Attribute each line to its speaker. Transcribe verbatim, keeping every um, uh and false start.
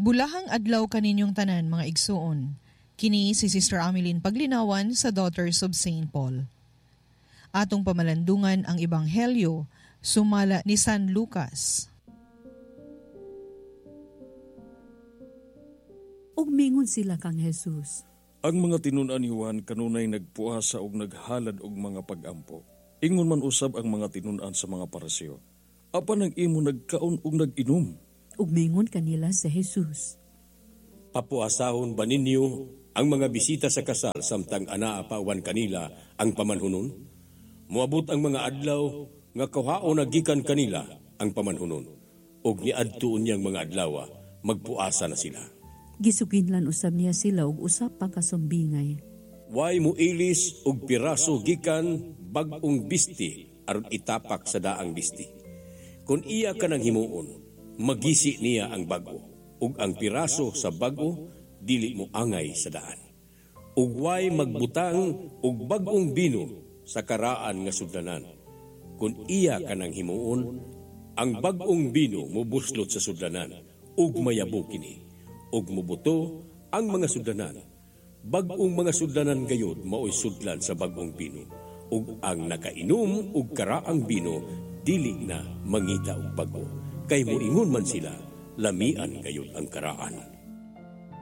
Speaker 1: Bulahang adlaw kaninyong tanan mga igsuon. Kini si Sister Ameline Paglinawan sa Daughters of Saint Paul. Atong pamalandungan ang Ebanghelyo, sumala ni San Lucas.
Speaker 2: Ugmingon sila kang Jesus.
Speaker 3: Ang mga tinunan ni Juan kanunay nagpuasa og naghalad og mga pag-ampo. Ingon man usab ang mga tinunan sa mga parasyo. Apan ang imo nagkaon og nag-inom.
Speaker 2: Ugmingon kanila sa Jesus.
Speaker 4: Papuasahon ba ninyo ang mga bisita sa kasal samtang anaa pa wan kanila ang pamanhunon? Moabot ang mga adlaw nga kahaon nagikan kanila ang pamanhunon. Og niadtuon niyang mga adlaw magpuasa na sila.
Speaker 2: Gisuginlan usab niya sila og usap pang kasumbingay.
Speaker 4: Way mo ilis og piraso gikan bag-ong bisti aron itapak sa daang bisti. Kung iya ka nang himuon, magisi niya ang bago, ug ang piraso sa bago, dili mo angay sa daan. Ug way magbutang og bag-ong bino sa karaan nga sudlanan. Kung iya ka nang himuon, ang bag-ong bino mubuslot sa sudlanan, ug mayabo kini, ug mubuto ang mga sudlanan. Bag-ong mga sudlanan gayud maoy sudlan sa bag-ong bino, ug ang nakainom og karaang bino, dili na mangita og bago. Kay moingon man sila, lamian gayud ang karaan.